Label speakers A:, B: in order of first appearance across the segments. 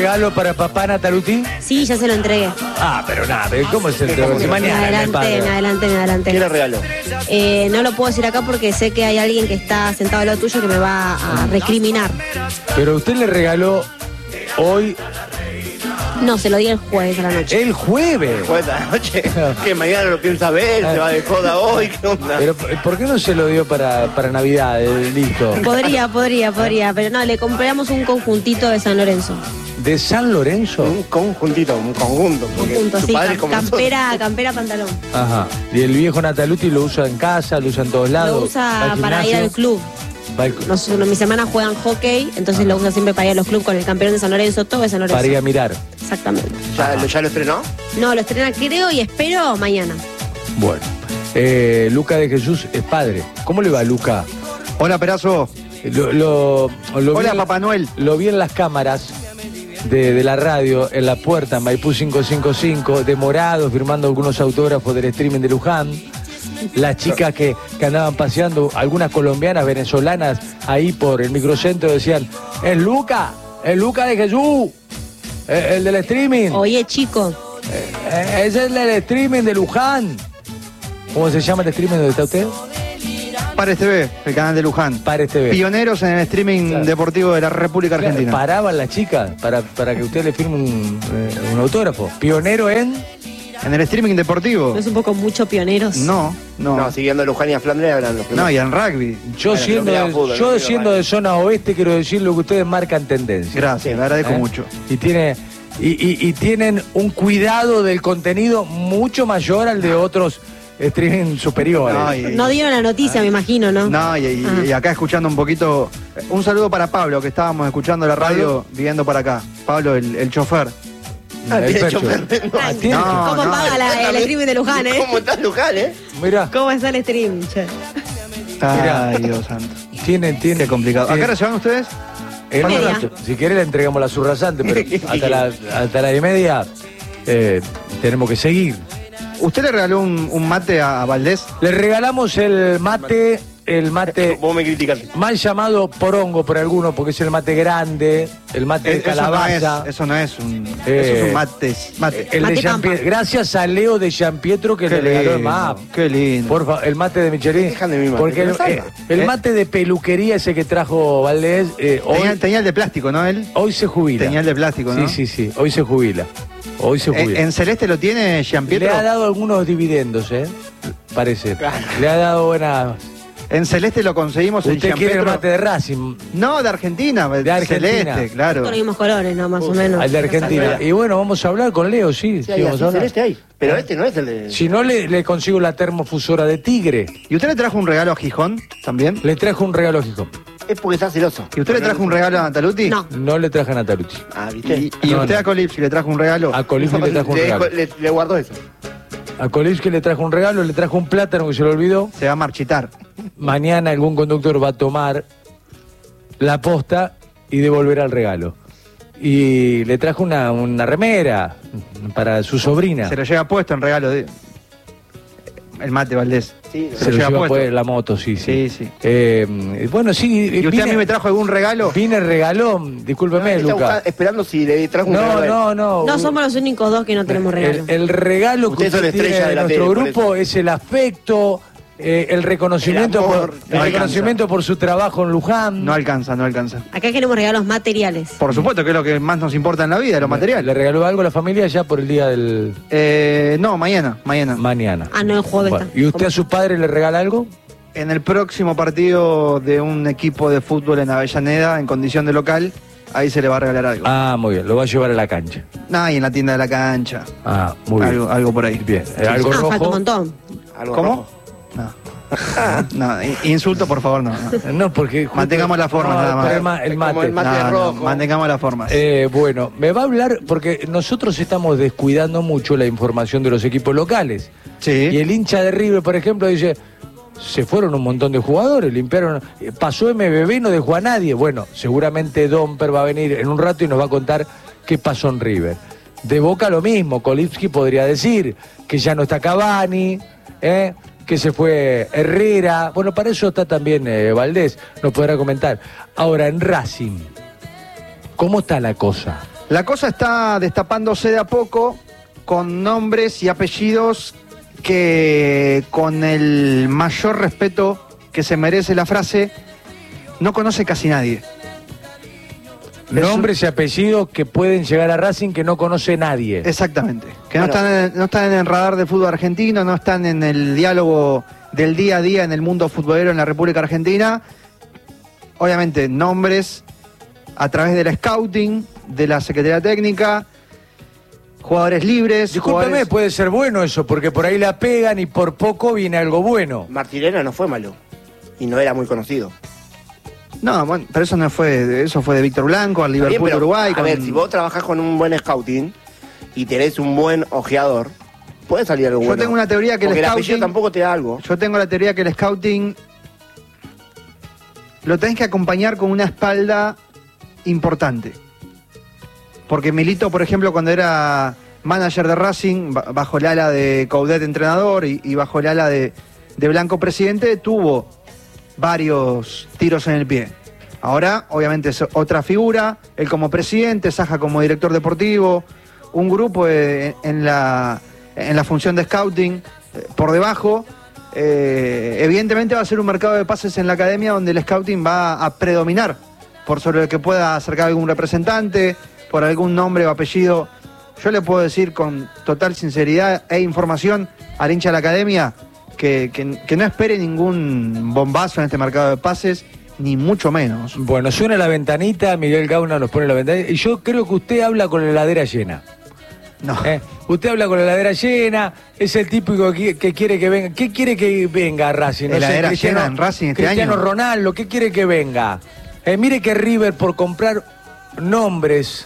A: ¿Regalo para papá Nataluti?
B: Sí, ya se lo entregué.
A: Ah, pero nada, ¿cómo es el regalo? Mañana.
B: Me adelanté.
C: ¿Qué le regaló?
B: No lo puedo decir acá porque sé que hay alguien que está sentado al lado tuyo que me va a recriminar.
A: Pero usted le regaló hoy.
B: No, se lo di el jueves a la noche.
A: El jueves.
C: Jueves a la noche. Que mañana lo piensa ver, se va de joda hoy, ¿qué onda?
A: Pero ¿por qué no se lo dio para Navidad? Listo.
B: Podría, pero no, le compramos un conjuntito de San Lorenzo.
A: ¿De San Lorenzo?
C: Un conjuntito, un conjunto.
B: Conjunto,
C: su
B: sí,
C: padre es como
B: campera, pantalón.
A: Ajá. ¿Y el viejo Nataluti lo usa en casa, lo usa en todos lados?
B: Lo usa para ir al club. Mis hermanas juegan hockey, entonces lo usa siempre para ir a los clubes con el campeón de San Lorenzo, todo de San Lorenzo.
A: Para ir a mirar.
B: Exactamente.
C: ¿Ya lo estrenó?
B: No, lo estrena creo y espero mañana.
A: Bueno. Luca de Jesús es padre. ¿Cómo le va, Luca?
D: Hola, Perazo.
A: Hola,
D: Papá Noel.
A: Lo vi en las cámaras de la radio, en la puerta, en Maipú 555, demorado, firmando algunos autógrafos del streaming de Luján. Las chicas que andaban paseando, algunas colombianas, venezolanas, ahí por el microcentro decían, es Luca de Jesús, el del streaming.
B: Oye, chico.
A: Ese es el del streaming de Luján. ¿Cómo se llama el streaming donde está usted?
D: Pares TV, el canal de Luján.
A: Pares TV.
D: Pioneros en el streaming deportivo de la República Argentina.
A: Paraban las chicas para que usted le firme un autógrafo. Pionero en
D: el streaming deportivo.
B: ¿No es un poco mucho pioneros?
D: No.
C: No, siguiendo a Luján y a Flandres hablando.
D: No, y en rugby.
A: Yo siendo de zona oeste, quiero decir lo que ustedes marcan tendencia.
D: Gracias, le agradezco mucho.
A: Y tienen un cuidado del contenido mucho mayor al de otros streaming superiores.
B: No dieron la noticia, me imagino, ¿no?
D: No, y acá escuchando un poquito. Un saludo para Pablo, que estábamos escuchando la radio, viendo para acá. Pablo, el chofer.
B: ¿Cómo paga el streaming de Luján,
C: ¿Cómo está Luján,
A: Mirá.
B: ¿Cómo está el streaming, che?
D: Ay, Dios santo.
A: Tiene.
D: Qué complicado. ¿A qué hora se van ustedes?
A: Si quiere le entregamos la surrasante, pero hasta la y media tenemos que seguir.
D: ¿Usted le regaló un mate a Valdés?
A: Le regalamos el mate.
C: Vos me criticaste.
A: Mal llamado porongo por algunos, porque es el mate grande, el mate de calabaza.
D: Eso no es un mate.
A: El de gracias a Leo de Gianpietro que le regaló el mate.
D: Qué lindo.
A: Por favor, el mate de Michelin.
C: Dejan de mi mate.
A: Porque el mate de peluquería ese que trajo Valdés.
D: Tenía el de plástico, ¿no? Él.
A: Hoy se jubila.
D: Tenía el de plástico, ¿no?
A: Sí. Hoy se jubila.
D: ¿En Celeste lo tiene Gianpietro?
A: Le ha dado algunos dividendos, parece. Le ha dado buena.
D: En Celeste lo conseguimos en
A: ¿Usted quiere el mate de Racing?
D: No, de Argentina.
A: De Argentina.
D: Celeste, claro.
B: Con los mismos colores, ¿no? Más o menos.
A: Al de Argentina. Y bueno, vamos a hablar con Leo, sí.
C: Sí, vamos a hablar. Celeste hay. Pero este no es el de...
A: Si no, le consigo la termofusora de Tigre.
D: ¿Y usted le trajo un regalo a Gijón también?
A: Le trajo un regalo a Gijón.
C: Es porque está celoso.
D: ¿Y usted le trajo un regalo a Nataluti?
B: No.
A: No le traje a Nataluti.
C: Ah, ¿viste?
D: ¿Y usted a Colipsi le trajo un regalo?
A: A Colipsi le trajo un regalo.
C: Le guardó eso.
A: A Colipsi le trajo un regalo, le trajo un plátano que se lo olvidó.
D: Se va a marchitar.
A: Mañana algún conductor va a tomar la posta y devolverá el regalo. Y le trajo una remera para su sobrina.
D: Se lo lleva puesto en regalo de... El mate
C: Sí,
D: Valdés.
A: Se lo lleva puesto. La moto, sí. Bueno, sí.
D: ¿Y usted a mí me trajo algún regalo?
A: Vine regalón, discúlpeme, Luca.
C: Esperando si le trajo un regalo.
A: No.
B: No somos los únicos dos que no tenemos regalo.
A: El regalo que usted tiene de nuestro grupo es el afecto, el reconocimiento, por su trabajo en Luján.
D: No alcanza.
B: Acá queremos regalos materiales.
D: Por supuesto, que es lo que más nos importa en la vida, lo material.
A: ¿Le regaló algo a la familia ya por el día del...?
D: No, mañana.
A: Mañana.
B: Ah, no, el jueves.
A: Bueno, ¿y usted a su padre le regala algo?
D: En el próximo partido de un equipo de fútbol en Avellaneda, en condición de local, ahí se le va a regalar algo.
A: Ah, muy bien, lo va a llevar a la cancha.
D: Y en la tienda de la cancha.
A: Ah, muy bien.
D: Algo por ahí.
A: Bien. ¿Algo rojo?
B: Falta un montón.
D: ¿Cómo?
C: Rojo.
D: No, insulto por favor no.
A: No, porque...
D: Mantengamos las formas nada más.
A: El mate.
C: El mate rojo.
D: Mantengamos las formas.
A: Bueno, me va a hablar, porque nosotros estamos descuidando mucho la información de los equipos locales.
D: Sí.
A: Y el hincha de River, por ejemplo, dice... Se fueron un montón de jugadores, limpiaron... Pasó MBB y no dejó a nadie. Bueno, seguramente Domper va a venir en un rato y nos va a contar qué pasó en River. De Boca lo mismo, Kolipski podría decir que ya no está Cavani, que se fue Herrera. Bueno, para eso está también Valdés, nos podrá comentar. Ahora, en Racing, ¿cómo está la cosa?
D: La cosa está destapándose de a poco con nombres y apellidos que, con el mayor respeto que se merece la frase, no conoce casi nadie.
A: Nombres y apellidos que pueden llegar a Racing que no conoce nadie.
D: Exactamente. Que
C: Bueno.
D: no están en el radar del fútbol argentino, no están en el diálogo del día a día en el mundo futbolero en la República Argentina. Obviamente, nombres a través del scouting, de la Secretaría Técnica, jugadores libres.
A: Discúlpeme,
D: jugadores...
A: puede ser bueno eso, porque por ahí la pegan y por poco viene algo bueno.
C: Martirena no fue malo. Y no era muy conocido.
D: No, bueno, pero eso fue de Víctor Blanco, al Liverpool
C: Bien, pero,
D: Uruguay.
C: a ver, si vos trabajás con un buen scouting y tenés un buen ojeador, puede salir algo bueno.
D: Yo tengo una teoría que
C: porque
D: el
C: el apellido
D: scouting...
C: tampoco te da algo.
D: Yo tengo la teoría que el scouting lo tenés que acompañar con una espalda importante. Porque Milito, por ejemplo, cuando era manager de Racing, bajo el ala de Coudet entrenador y bajo el ala de Blanco presidente, tuvo varios tiros en el pie. Ahora, obviamente, es otra figura, él como presidente, Saja como director deportivo, un grupo en la función de scouting por debajo. Evidentemente va a ser un mercado de pases en la academia donde el scouting va a predominar por sobre el que pueda acercar algún representante, por algún nombre o apellido. Yo le puedo decir con total sinceridad e información al hincha de la academia que no espere ningún bombazo en este mercado de pases, ni mucho menos.
A: Bueno, suena la ventanita, Miguel Gauna nos pone la ventanita, y yo creo que usted habla con la heladera llena.
D: No.
A: Usted habla con la heladera llena, es el típico que quiere que venga. ¿Qué quiere que venga a Racing? No sé,
D: ¿Heladera llena en Racing este
A: Cristiano
D: año?
A: Ronaldo, ¿qué quiere que venga? Mire que River, por comprar nombres,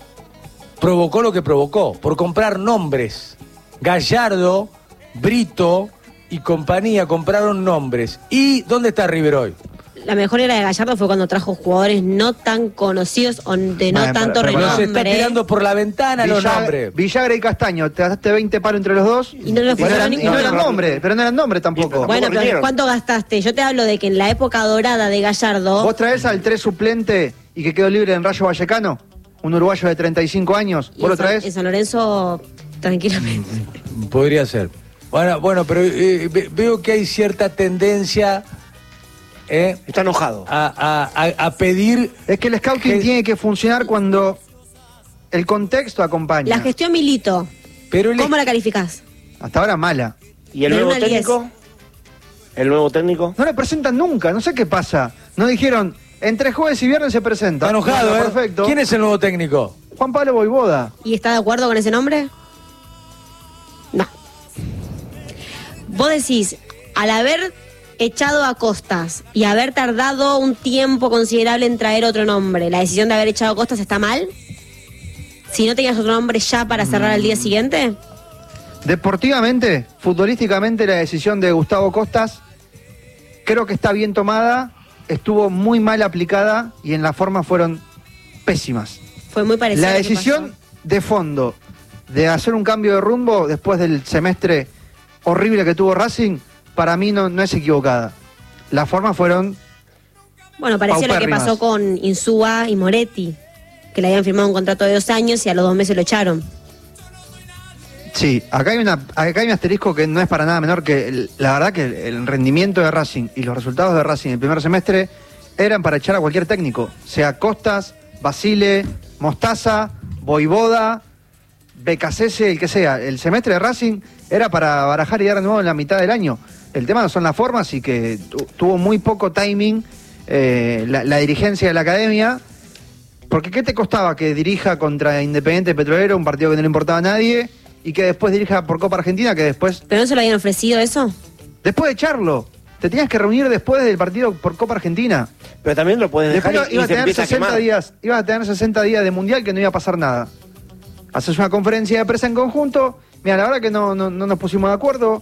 A: provocó lo que provocó, por comprar nombres. Gallardo, Brito y compañía compraron nombres. ¿Y dónde está River hoy?
B: La mejor era de Gallardo fue cuando trajo jugadores no tan conocidos o de no
D: Bueno,
B: tanto
D: pero
A: Nos está
B: renombre.
A: tirando por la ventana los nombres.
D: Villagra y Castaño, te gastaste 20 palos entre los dos.
B: Y no le funcionó ninguno.
D: no eran nombres, pero no eran nombres tampoco.
B: Bueno, pero
C: rindieron.
B: ¿cuánto gastaste? Yo te hablo de que en la época dorada de Gallardo,
D: Vos traés al 3 suplente y que quedó libre en Rayo Vallecano, un uruguayo de 35 años,
B: y
D: vos lo
B: en San-
D: traés.
B: en San Lorenzo, tranquilamente.
A: Podría ser. Bueno, pero veo que hay cierta tendencia
C: Está enojado.
A: a pedir.
D: Es que el scouting
A: Que-
D: tiene que funcionar cuando el contexto acompaña.
B: La gestión Milito,
A: Pero
B: ¿cómo la calificás?
D: Hasta ahora mala.
C: ¿Y el
B: de
C: nuevo
B: 1 al 10?
C: técnico? ¿El nuevo técnico?
D: No le presentan nunca, no sé qué pasa. No dijeron, entre jueves y viernes se presenta.
A: Está enojado,
D: Bueno, perfecto.
A: ¿Quién es el nuevo técnico?
D: Juan Pablo Voivoda.
B: ¿Y está de acuerdo con ese nombre? No. Vos decís, al haber echado a Costas y haber tardado un tiempo considerable en traer otro nombre, ¿la decisión de haber echado a Costas está mal? Si no tenías otro nombre ya para cerrar al día siguiente.
D: Deportivamente, futbolísticamente, la decisión de Gustavo Costas creo que está bien tomada, estuvo muy mal aplicada y en la forma fueron pésimas.
B: Fue muy parecido.
D: La
B: a lo que
D: decisión
B: pasó.
D: de fondo de hacer un cambio de rumbo después del semestre horrible que tuvo Racing, para mí no es equivocada. Las formas fueron...
B: Bueno, parecía lo que
D: paupérrimas.
B: pasó con Insúa y Moretti, que le habían firmado un contrato de 2 años y a los 2 meses lo echaron.
D: Sí, acá hay un asterisco que no es para nada menor, que la verdad que el rendimiento de Racing y los resultados de Racing el primer semestre eran para echar a cualquier técnico, sea Costas, Basile, Mostaza, Voivoda, Becasese, el que sea. El semestre de Racing era para barajar y dar de nuevo en la mitad del año. El tema no son las formas y que tuvo muy poco timing la dirigencia de la academia. Porque ¿qué te costaba que dirija contra Independiente Petrolero, un partido que no le importaba a nadie, y que después dirija por Copa Argentina, que después
B: ¿Pero no se lo habían ofrecido eso?
D: de echarlo, te tenías que reunir después del partido por Copa Argentina.
C: Pero también lo puedes dejar
D: Después
C: y
D: ibas a
C: se
D: tener
C: empieza a
D: 60
C: quemar.
D: días, ibas a tener 60 días de mundial que no iba a pasar nada. Haces una conferencia de prensa en conjunto. Mira, la verdad que no nos pusimos de acuerdo.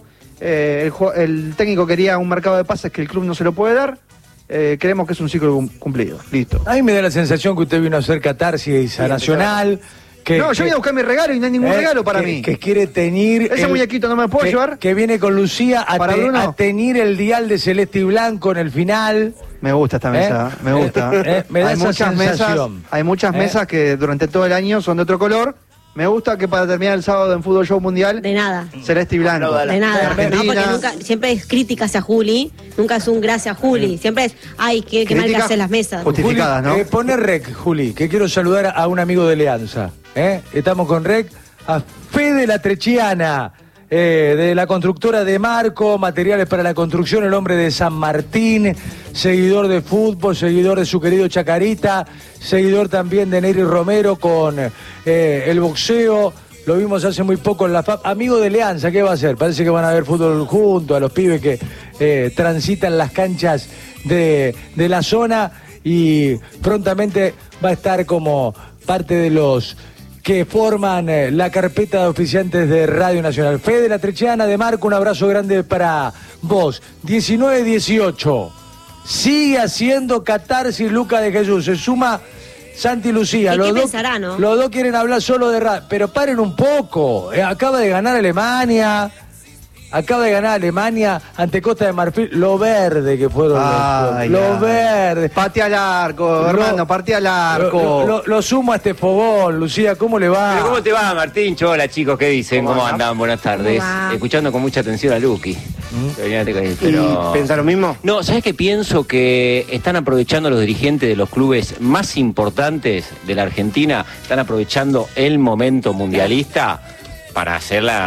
D: El técnico quería un mercado de pases que el club no se lo puede dar. Creemos que es un ciclo cumplido. Listo.
A: A mí me da la sensación que usted vino a hacer catarsis a Nacional.
D: No, yo vine a buscar mi regalo y no hay ningún regalo para mí.
A: Que quiere teñir.
D: Ese muñequito no me lo puedo llevar.
A: Que viene con Lucía
D: Para Bruno.
A: a teñir el dial de celeste y blanco en el final.
D: Me gusta esta mesa, me gusta.
A: Me da
D: hay
A: esa
D: muchas
A: sensación.
D: mesas, hay muchas mesas que durante todo el año son de otro color. Me gusta que para terminar el sábado en Fútbol Show Mundial,
B: De nada.
D: celeste y blanco.
B: De nada. No,
D: Argentina.
B: porque nunca, siempre es crítica hacia Juli, nunca es un gracias a Juli. Siempre es, ay, qué mal que
D: Crítica
B: hacen las mesas.
D: justificadas,
A: Juli,
D: ¿no?
A: pone rec, Juli, que quiero saludar a un amigo de Leanza. Estamos con rec, a Fede La Trechiana, de la constructora de Marco, materiales para la construcción, el hombre de San Martín, seguidor de fútbol, seguidor de su querido Chacarita, seguidor también de Neri Romero con el boxeo. Lo vimos hace muy poco en la FAP. Amigo de Leanza, ¿qué va a hacer? Parece que van a ver fútbol juntos, a los pibes que transitan las canchas de la zona, y prontamente va a estar como parte de los que forman la carpeta de oficiantes de Radio Nacional. Fede La Trechiana de Marco, un abrazo grande para vos. 19-18. Sigue haciendo catarsis Luca de Jesús. Se suma Santi Lucía.
B: ¿Y qué pensará, no?
A: Los dos quieren hablar solo de radio. Pero paren un poco. Acaba de ganar Alemania. Acaba de ganar Alemania ante Costa de Marfil. Lo verde que fueron los verdes.
D: Patea al arco, hermano, patea al arco.
A: Lo sumo a este fogón, Lucía, ¿cómo le va?
E: ¿Pero cómo te va, Martín? Hola, chicos, ¿qué dicen? ¿Cómo
C: ¿Cómo
E: andan? Buenas tardes.
B: va?
E: Escuchando con mucha atención a Luqui. Pero...
C: ¿Y pensás lo mismo?
E: No, ¿sabes qué? Pienso que están aprovechando los dirigentes de los clubes más importantes de la Argentina, están aprovechando el momento mundialista para hacer la